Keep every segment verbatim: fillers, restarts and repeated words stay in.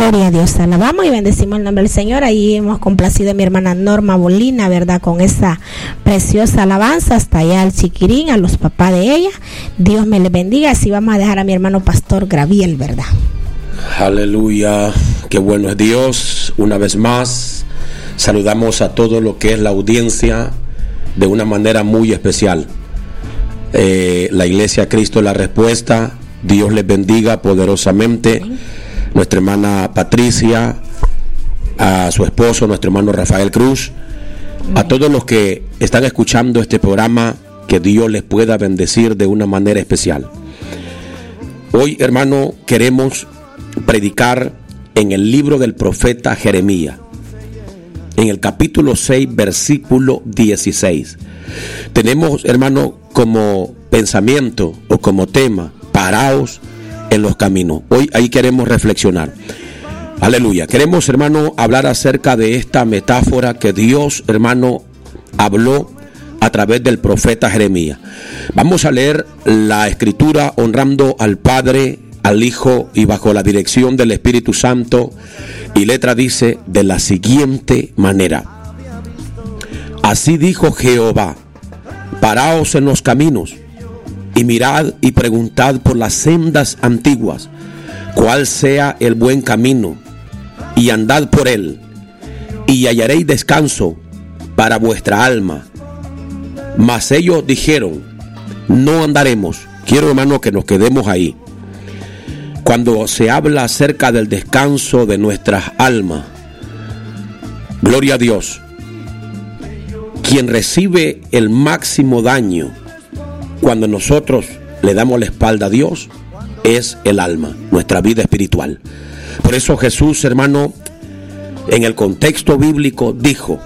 Gloria a Dios, alabamos y bendecimos el nombre del Señor. Ahí hemos complacido a mi hermana Norma Bolina, ¿verdad? Con esa preciosa alabanza, hasta allá al chiquirín, a los papás de ella. Dios me les bendiga. Así vamos a dejar a mi hermano Pastor Graviel, ¿verdad? Aleluya, qué bueno es Dios. Una vez más, saludamos a todo lo que es la audiencia de una manera muy especial. Eh, la Iglesia Cristo La Respuesta, Dios les bendiga poderosamente. Amén. Nuestra hermana Patricia, a su esposo, nuestro hermano Rafael Cruz, Amén. A todos los que están escuchando este programa, que Dios les pueda bendecir de una manera especial. Hoy, hermano, queremos predicar en el libro del profeta Jeremías, en el capítulo seis, versículo dieciséis. Tenemos, hermano, como pensamiento o como tema, paraos en los caminos. Hoy ahí queremos reflexionar. Aleluya. Queremos, hermano, hablar acerca de esta metáfora que Dios, hermano, habló a través del profeta Jeremías. Vamos a leer la escritura honrando al Padre, al Hijo y bajo la dirección del Espíritu Santo. Y letra dice de la siguiente manera: así dijo Jehová, paraos en los caminos y mirad y preguntad por las sendas antiguas, cuál sea el buen camino, y andad por él, y hallaréis descanso para vuestra alma. Mas ellos dijeron, no andaremos. Quiero, hermano, que nos quedemos ahí. Cuando se habla acerca del descanso de nuestras almas, gloria a Dios, quien recibe el máximo daño cuando nosotros le damos la espalda a Dios es el alma, nuestra vida espiritual. Por eso Jesús, hermano, en el contexto bíblico dijo,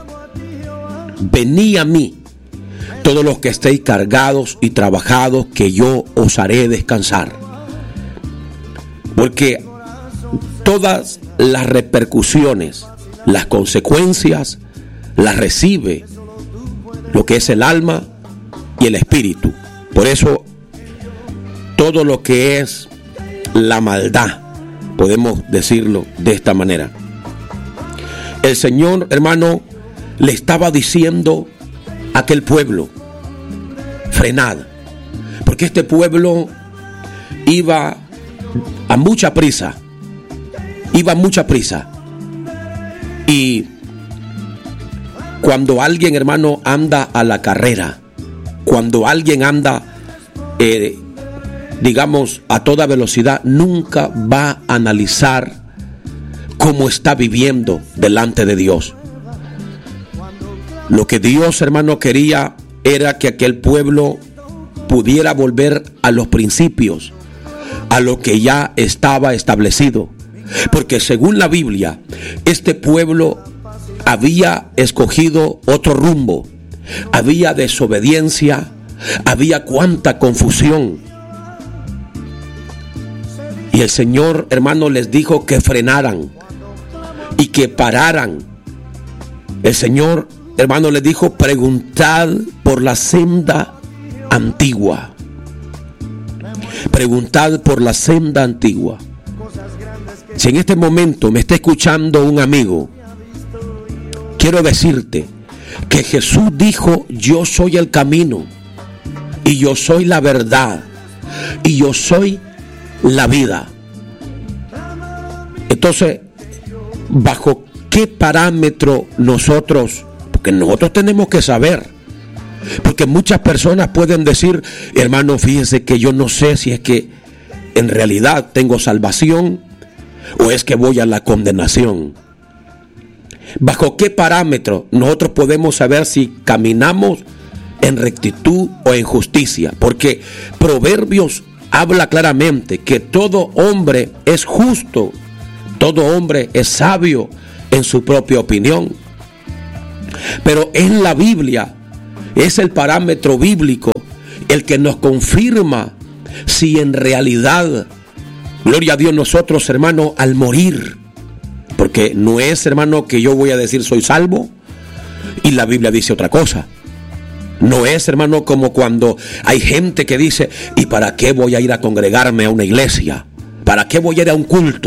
venid a mí todos los que estéis cargados y trabajados, que yo os haré descansar. Porque todas las repercusiones, las consecuencias, las recibe lo que es el alma y el espíritu. Por eso, todo lo que es la maldad, podemos decirlo de esta manera. El Señor, hermano, le estaba diciendo a aquel pueblo, frenad, porque este pueblo iba a mucha prisa, iba a mucha prisa. Y cuando alguien, hermano, anda a la carrera, cuando alguien anda, eh, digamos, a toda velocidad, nunca va a analizar cómo está viviendo delante de Dios. Lo que Dios, hermano, quería era que aquel pueblo pudiera volver a los principios, a lo que ya estaba establecido. Porque según la Biblia, este pueblo había escogido otro rumbo, había desobediencia, había cuánta confusión. Y el Señor, hermano, les dijo que frenaran y que pararan. El Señor, hermano, les dijo, preguntad por la senda antigua. Preguntad por la senda antigua. Si en este momento me está escuchando un amigo, quiero decirte que Jesús dijo, yo soy el camino, y yo soy la verdad, y yo soy la vida. Entonces, ¿bajo qué parámetro nosotros? Porque nosotros tenemos que saber. Porque muchas personas pueden decir, hermano, fíjese que yo no sé si es que en realidad tengo salvación o es que voy a la condenación. ¿Bajo qué parámetro nosotros podemos saber si caminamos en rectitud o en justicia? Porque Proverbios habla claramente que todo hombre es justo, todo hombre es sabio en su propia opinión. Pero en la Biblia es el parámetro bíblico el que nos confirma si en realidad, gloria a Dios, nosotros, hermano, al morir, porque no es, hermano, que yo voy a decir soy salvo y la Biblia dice otra cosa. No es, hermano, como cuando hay gente que dice, ¿y para qué voy a ir a congregarme a una iglesia? ¿Para qué voy a ir a un culto?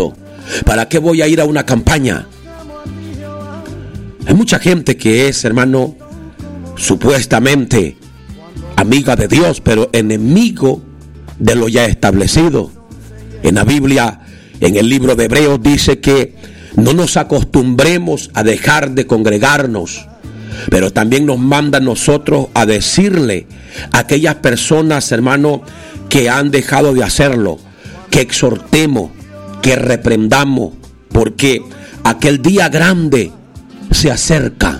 ¿Para qué voy a ir a una campaña? Hay mucha gente que es, hermano, supuestamente amiga de Dios, pero enemigo de lo ya establecido. En la Biblia, en el libro de Hebreos, dice que no nos acostumbremos a dejar de congregarnos, pero también nos manda a nosotros a decirle a aquellas personas, hermano, que han dejado de hacerlo, que exhortemos, que reprendamos, porque aquel día grande se acerca.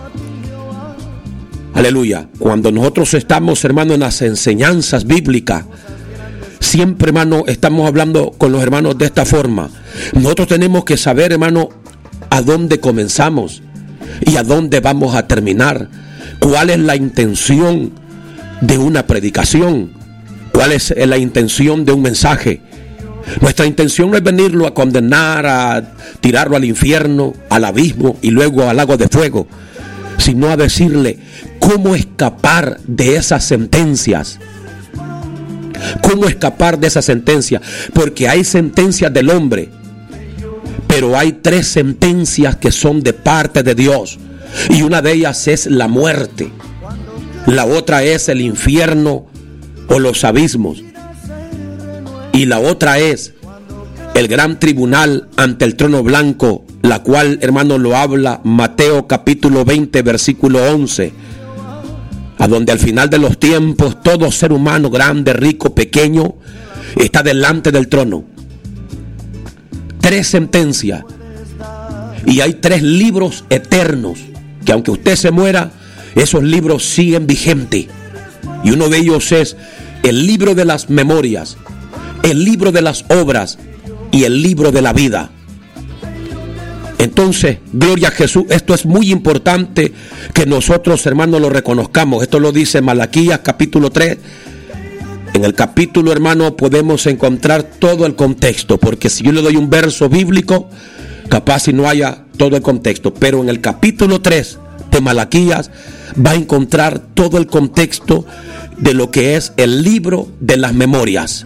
Aleluya. Cuando nosotros estamos, hermano, en las enseñanzas bíblicas, siempre, hermano, estamos hablando con los hermanos de esta forma. Nosotros tenemos que saber, hermano, a dónde comenzamos y a dónde vamos a terminar. ¿Cuál es la intención de una predicación? ¿Cuál es la intención de un mensaje? Nuestra intención no es venirlo a condenar, a tirarlo al infierno, al abismo y luego al lago de fuego, sino a decirle cómo escapar de esas sentencias. ¿Cómo escapar de esa sentencia? Porque hay sentencias del hombre, pero hay tres sentencias que son de parte de Dios. Y una de ellas es la muerte. La otra es el infierno o los abismos. Y la otra es el gran tribunal ante el trono blanco, la cual, hermano, lo habla Mateo capítulo veinte, versículo once. A donde al final de los tiempos todo ser humano, grande, rico, pequeño, está delante del trono. Tres sentencias. Y hay tres libros eternos, que aunque usted se muera, esos libros siguen vigentes. Y uno de ellos es el libro de las memorias, el libro de las obras y el libro de la vida. Entonces, gloria a Jesús, esto es muy importante que nosotros, hermanos, lo reconozcamos. Esto lo dice Malaquías capítulo tres. En el capítulo, hermano, podemos encontrar todo el contexto, porque si yo le doy un verso bíblico, capaz si no haya todo el contexto. Pero en el capítulo tres de Malaquías va a encontrar todo el contexto de lo que es el libro de las memorias.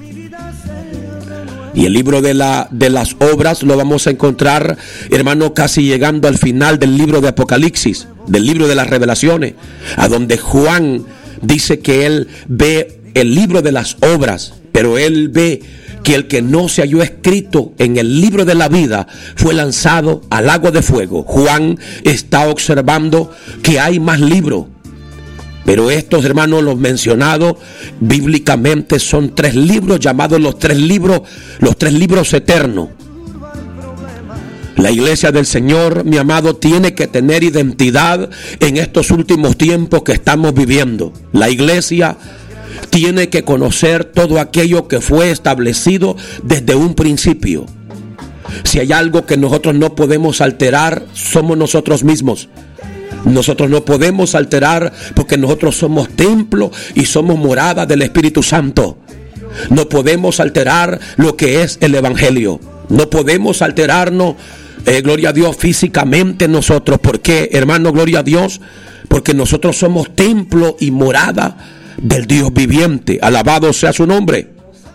Y el libro de, la, de las obras lo vamos a encontrar, hermano, casi llegando al final del libro de Apocalipsis, del libro de las revelaciones, a donde Juan dice que él ve el libro de las obras, pero él ve que el que no se halló escrito en el libro de la vida fue lanzado al lago de fuego. Juan está observando que hay más libros. Pero estos, hermanos, los mencionados bíblicamente son tres libros llamados los tres libros, los tres libros eternos. La iglesia del Señor, mi amado, tiene que tener identidad en estos últimos tiempos que estamos viviendo. La iglesia tiene que conocer todo aquello que fue establecido desde un principio. Si hay algo que nosotros no podemos alterar, somos nosotros mismos. Nosotros no podemos alterar porque nosotros somos templo y somos morada del Espíritu Santo. No podemos alterar lo que es el Evangelio. No podemos alterarnos, eh, gloria a Dios, físicamente nosotros. ¿Por qué, hermano? Gloria a Dios. Porque nosotros somos templo y morada del Dios viviente. Alabado sea su nombre.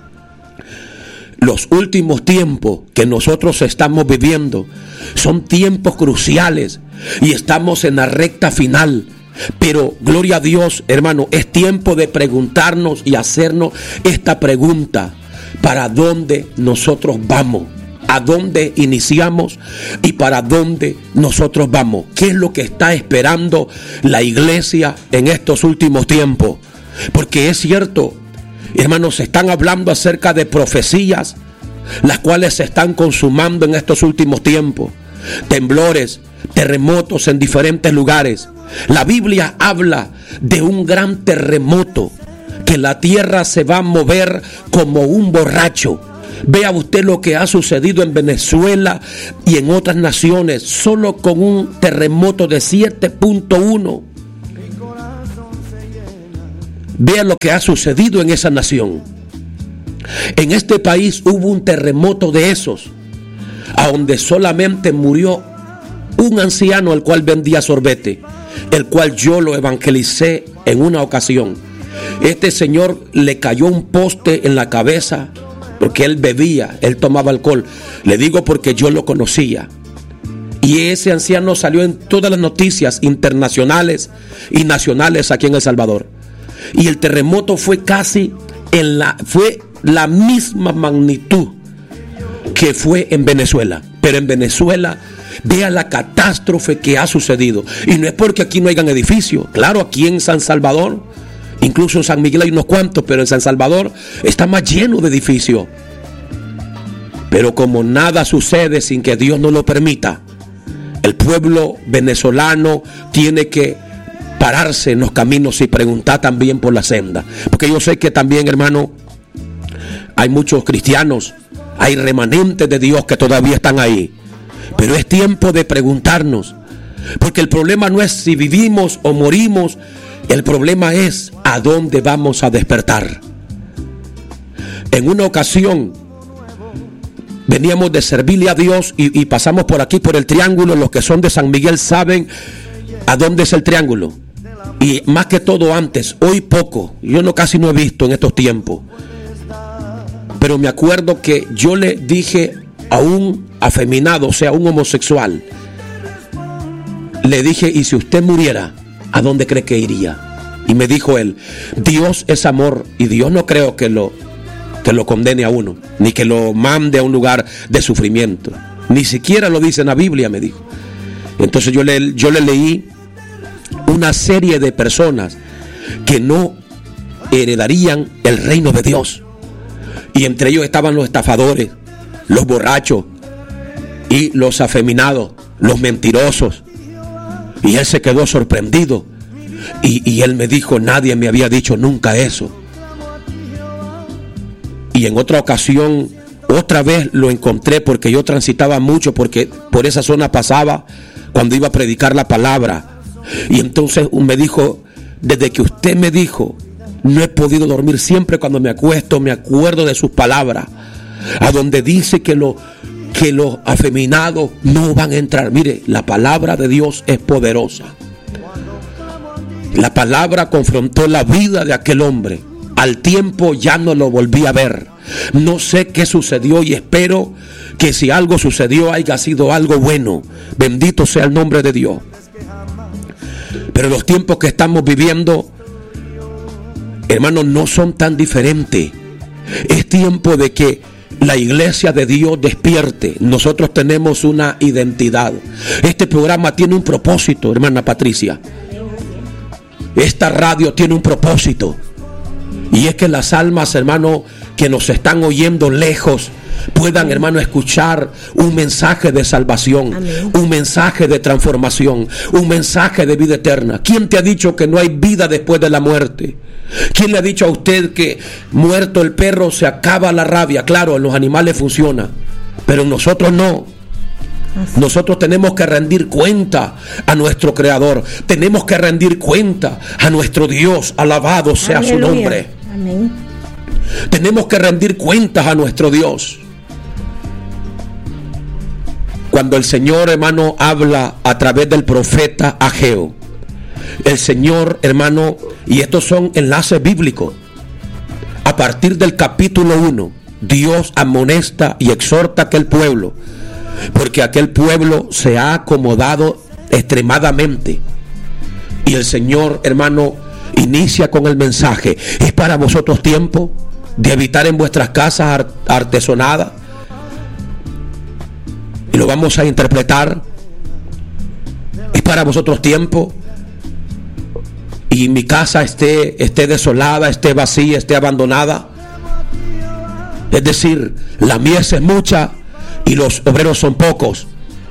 Los últimos tiempos que nosotros estamos viviendo son tiempos cruciales y estamos en la recta final. Pero gloria a Dios, hermano, es tiempo de preguntarnos y hacernos esta pregunta: ¿para dónde nosotros vamos? ¿A dónde iniciamos y para dónde nosotros vamos? ¿Qué es lo que está esperando la iglesia en estos últimos tiempos? Porque es cierto, hermanos, se están hablando acerca de profecías, las cuales se están consumando en estos últimos tiempos. Temblores, terremotos en diferentes lugares. La Biblia habla de un gran terremoto, que la tierra se va a mover como un borracho. Vea usted lo que ha sucedido en Venezuela y en otras naciones, solo con un terremoto de siete punto uno. Vea lo que ha sucedido en esa nación. En este país hubo un terremoto de esos, a donde solamente murió un anciano al cual vendía sorbete, el cual yo lo evangelicé en una ocasión. Este señor le cayó un poste en la cabeza porque él bebía, él tomaba alcohol. Le digo porque yo lo conocía. Y ese anciano salió en todas las noticias internacionales y nacionales aquí en El Salvador. Y el terremoto fue casi en la, fue la misma magnitud que fue en Venezuela. Pero en Venezuela, vea la catástrofe que ha sucedido. Y no es porque aquí no hayan edificios. Claro, aquí en San Salvador, incluso en San Miguel hay unos cuantos, pero en San Salvador está más lleno de edificios. Pero como nada sucede sin que Dios no lo permita, el pueblo venezolano tiene que pararse en los caminos y preguntar también por la senda. Porque yo sé que también, hermano, hay muchos cristianos, hay remanentes de Dios que todavía están ahí. Pero es tiempo de preguntarnos, porque el problema no es si vivimos o morimos, el problema es a dónde vamos a despertar. En una ocasión veníamos de servirle a Dios y, y pasamos por aquí, por el Triángulo. Los que son de San Miguel saben a dónde es el Triángulo. Y más que todo antes, hoy poco, yo no casi no he visto en estos tiempos. Pero me acuerdo que yo le dije a un afeminado, o sea, a un homosexual, le dije, y si usted muriera, ¿a dónde cree que iría? Y me dijo él, Dios es amor y Dios no creo que lo que lo condene a uno, ni que lo mande a un lugar de sufrimiento. Ni siquiera lo dice en la Biblia, me dijo. Entonces yo le, yo le leí una serie de personas que no heredarían el reino de Dios. Y entre ellos estaban los estafadores, los borrachos y los afeminados, los mentirosos. Y él se quedó sorprendido. Y, y él me dijo, nadie me había dicho nunca eso. Y en otra ocasión, otra vez lo encontré porque yo transitaba mucho, porque por esa zona pasaba cuando iba a predicar la palabra. Y entonces me dijo, desde que usted me dijo, no he podido dormir. Siempre cuando me acuesto me acuerdo de sus palabras, a donde dice que, lo, que los afeminados no van a entrar. Mire, la palabra de Dios es poderosa. La palabra confrontó la vida de aquel hombre. Al tiempo ya no lo volví a ver. No sé qué sucedió y espero que si algo sucedió haya sido algo bueno. Bendito sea el nombre de Dios. Pero los tiempos que estamos viviendo, hermanos, no son tan diferentes. Es tiempo de que la iglesia de Dios despierte. Nosotros tenemos una identidad. Este programa tiene un propósito, hermana Patricia. Esta radio tiene un propósito. Y es que las almas, hermano, que nos están oyendo lejos, puedan, hermano, escuchar un mensaje de salvación. Amén. Un mensaje de transformación, un mensaje de vida eterna. ¿Quién te ha dicho que no hay vida después de la muerte? ¿Quién le ha dicho a usted que muerto el perro se acaba la rabia? Claro, en los animales funciona, pero en nosotros no. Nosotros tenemos que rendir cuenta a nuestro Creador. Tenemos que rendir cuenta a nuestro Dios. Alabado sea Aleluya. Su nombre. Amén. Tenemos que rendir cuentas a nuestro Dios. Cuando el Señor, hermano, habla a través del profeta Ageo, el Señor, hermano, y estos son enlaces bíblicos, a partir del capítulo uno, Dios amonesta y exhorta a aquel pueblo, porque aquel pueblo se ha acomodado extremadamente. Y el Señor, hermano, inicia con el mensaje: es para vosotros tiempo de habitar en vuestras casas artesonadas. Y lo vamos a interpretar: es para vosotros tiempo y mi casa esté, esté desolada, esté vacía, esté abandonada. Es decir, la mies es mucha y los obreros son pocos.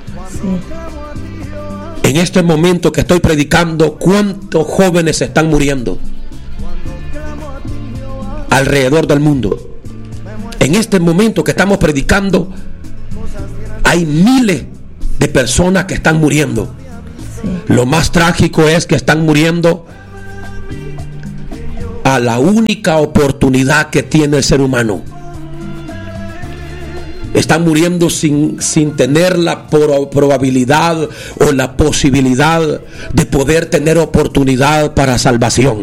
Sí. En este momento que estoy predicando, ¿cuántos jóvenes están muriendo alrededor del mundo? En este momento que estamos predicando, hay miles de personas que están muriendo. Sí. Lo más trágico es que están muriendo a la única oportunidad que tiene el ser humano. Están muriendo sin, sin tener la pro, probabilidad o la posibilidad de poder tener oportunidad para salvación.